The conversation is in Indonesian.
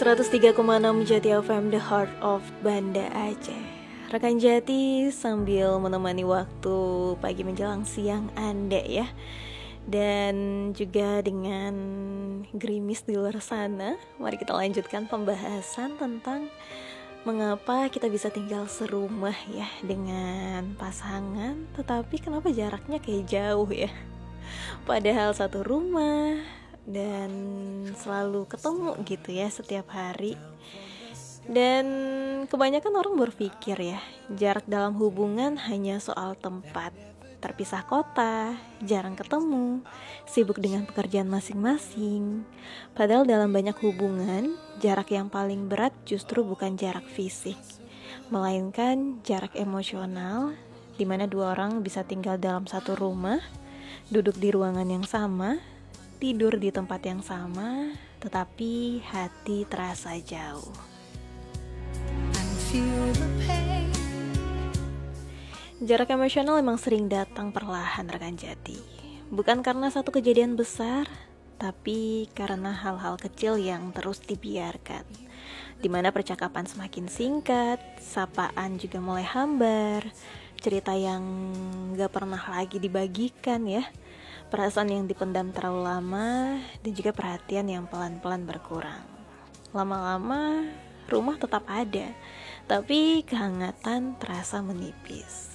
103,6 Jati FM, The Heart of Banda Aceh. Rekan Jati sambil menemani waktu pagi menjelang siang Anda ya. Dan juga dengan gerimis di luar sana, mari kita lanjutkan pembahasan tentang mengapa kita bisa tinggal serumah ya dengan pasangan, tetapi kenapa jaraknya kayak jauh ya. Padahal satu rumah dan selalu ketemu gitu ya setiap hari. Dan kebanyakan orang berpikir ya, jarak dalam hubungan hanya soal tempat, terpisah kota, jarang ketemu, sibuk dengan pekerjaan masing-masing. Padahal dalam banyak hubungan, jarak yang paling berat justru bukan jarak fisik, melainkan jarak emosional, di mana dua orang bisa tinggal dalam satu rumah, duduk di ruangan yang sama, tidur di tempat yang sama, tetapi hati terasa jauh. Jarak emosional memang sering datang perlahan rekan Jati. Bukan karena satu kejadian besar, tapi karena hal-hal kecil yang terus dibiarkan. Dimana percakapan semakin singkat, sapaan juga mulai hambar, cerita yang gak pernah lagi dibagikan ya, perasaan yang dipendam terlalu lama, dan juga perhatian yang pelan-pelan berkurang. Lama-lama rumah tetap ada, tapi kehangatan terasa menipis.